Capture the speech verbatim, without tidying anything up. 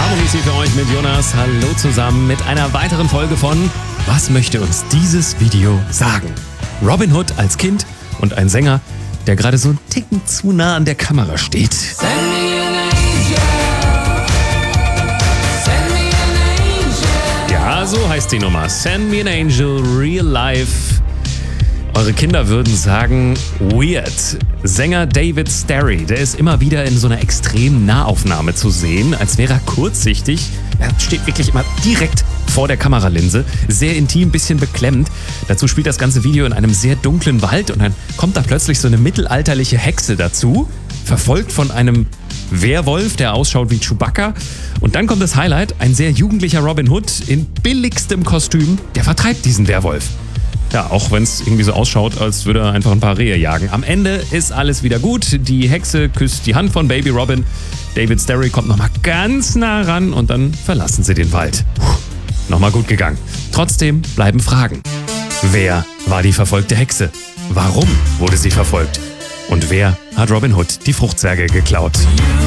Harmonies hier für euch mit Jonas. Hallo zusammen mit einer weiteren Folge von Was möchte uns dieses Video sagen? Robin Hood als Kind und ein Sänger, der gerade so einen Ticken zu nah an der Kamera steht. Send me an angel. Send me an angel. Ja, so heißt die Nummer. Send me an angel, real life. Eure Kinder würden sagen, weird. Sänger David Starry, der ist immer wieder in so einer extremen Nahaufnahme zu sehen, als wäre er kurzsichtig. Er steht wirklich immer direkt vor der Kameralinse, sehr intim, bisschen beklemmend. Dazu spielt das ganze Video in einem sehr dunklen Wald und dann kommt da plötzlich so eine mittelalterliche Hexe dazu, verfolgt von einem Werwolf, der ausschaut wie Chewbacca. Und dann kommt das Highlight, ein sehr jugendlicher Robin Hood in billigstem Kostüm, der vertreibt diesen Werwolf. Ja, auch wenn es irgendwie so ausschaut, als würde er einfach ein paar Rehe jagen. Am Ende ist alles wieder gut. Die Hexe küsst die Hand von Baby Robin. David Starry kommt nochmal ganz nah ran und dann verlassen sie den Wald. Puh, nochmal gut gegangen. Trotzdem bleiben Fragen. Wer war die verfolgte Hexe? Warum wurde sie verfolgt? Und wer hat Robin Hood die Fruchtzwerge geklaut?